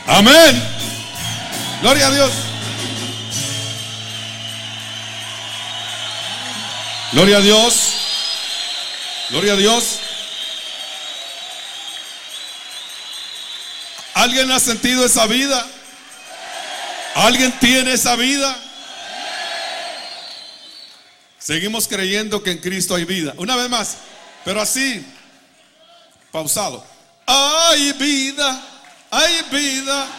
Amén. Gloria a Dios. Gloria a Dios. Gloria a Dios. ¿Alguien ha sentido esa vida? ¿Alguien tiene esa vida? Seguimos creyendo que en Cristo hay vida. Una vez más, pero así, pausado. Hay vida, hay vida.